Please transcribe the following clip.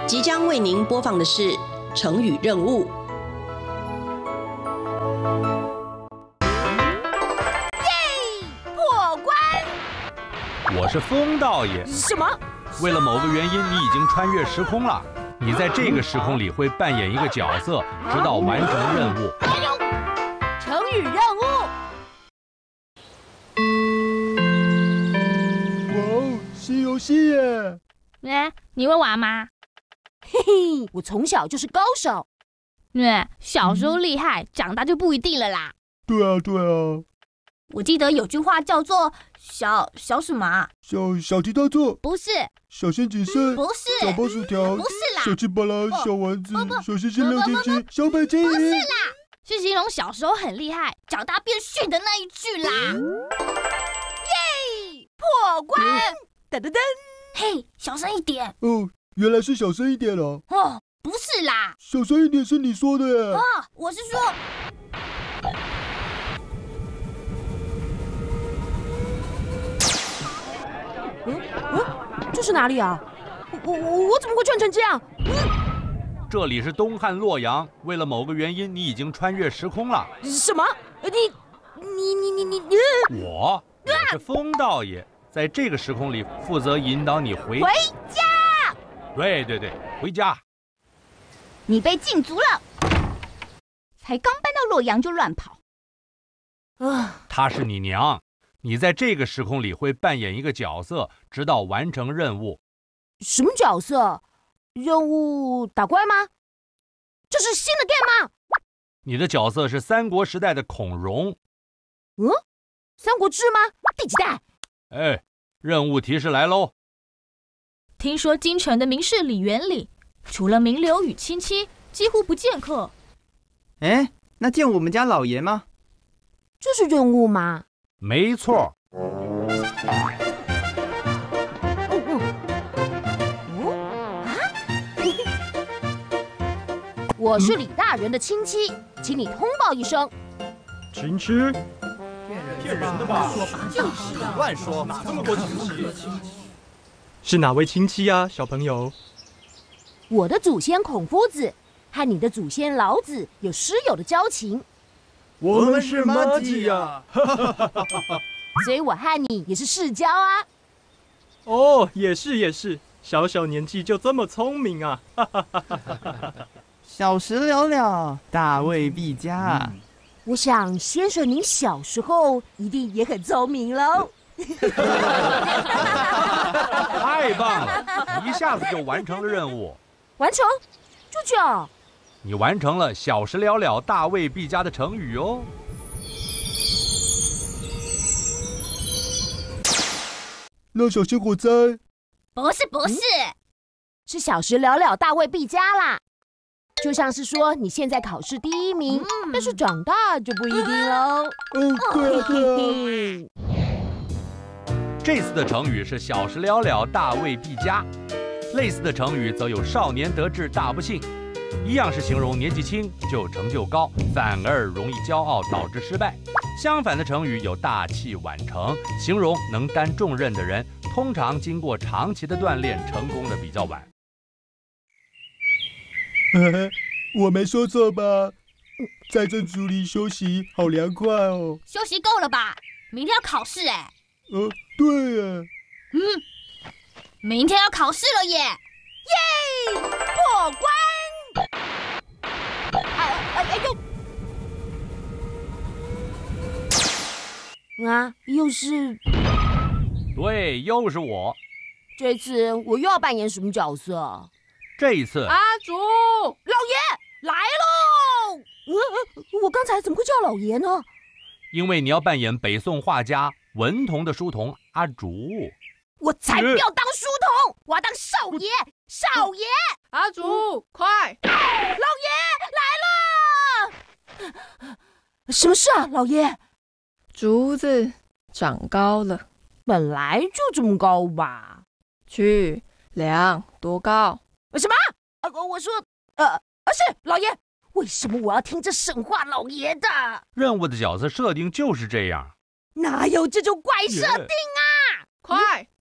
即将为您播放的是成语任务。 破关！ 我是风道爷。 什么？ 为了某个原因，你已经穿越时空了。你在这个时空里会扮演一个角色，直到完成任务。 成语任务。 哇哦，新游戏耶！ 你会玩吗？ 嘿嘿，我从小就是高手。 小时候厉害，长大就不一定了啦。 对啊，对啊。 我记得有句话叫做“小什么啊？ 小题大做， 不是， 小心谨慎， 不是， 小包薯条， 不是啦， 小气巴拉，小丸子， 不小星星亮晶晶，小北京。 不是啦，是形容小时候很厉害，长大变逊的那一句啦。 耶！破关！噔噔噔！嘿，小声一点。 哦，原来是小声一点了。 哦，不是啦， 小声一点是你说的耶。 啊，我是说。这是哪里啊？我怎么会转成这样？ 这里是东汉洛阳，为了某个原因，你已经穿越时空了。 什么？你！ 我是风道爷，在这个时空里负责引导你回家。 对，回家。 你被禁足了。才刚搬到洛阳就乱跑。 她是你娘。你在这个时空里会扮演一个角色，直到完成任务。 什么角色？任务打怪吗？这是新的 game 吗？ 你的角色是三国时代的孔融。 三国志吗？第几代？ 任务提示来喽。 听说京城的名士李元里，除了名流与亲戚，几乎不见客。 那见我们家老爷吗？ 这是任务吗？ 没错。 我是李大人的亲戚，请你通报一声。 亲戚？ 骗人的吧？就是乱说，哪这么多亲戚？ 是哪位亲戚啊，小朋友？ 我的祖先孔夫子和你的祖先老子有师友的交情。 我们是麻吉呀， 所以我和你也是世交啊。 哦，也是，小小年纪就这么聪明啊！ 小时了了，大未必佳。 我想先生您小时候一定也很聪明喽。 太棒了，一下子就完成了任务。 完成？就这样？ 你完成了小时了了，大未必佳的成语哦。 那小心火灾。 不是，是小时了了，大未必佳啦。就像是说你现在考试第一名，但是长大就不一定喽。 对啊。 这次的成语是小时了了，大未必佳。类似的成语则有少年得志大不幸，一样是形容年纪轻就成就高，反而容易骄傲导致失败。相反的成语有大器晚成，形容能担重任的人通常经过长期的锻炼，成功的比较晚。 我没说错吧？在这竹林休息，好凉快哦。 休息够了吧？明天要考试对耶。 明天要考试了耶！ 破关！又是？ 对，又是我。 这次我又要扮演什么角色？ 这一次， 阿竹， 老爷来喽！我刚才怎么会叫老爷呢？ 因为你要扮演北宋画家文同的书童阿竹。 我才不要当书童，我要当少爷！少爷， 阿竹，快！ 老爷来了！什么事啊，老爷？ 竹子长高了， 本来就这么高吧？ 去量多高？ 什么？我说，是老爷。为什么我要听这神话老爷的？ 任务的角色设定就是这样。 哪有这种怪设定啊！ 快！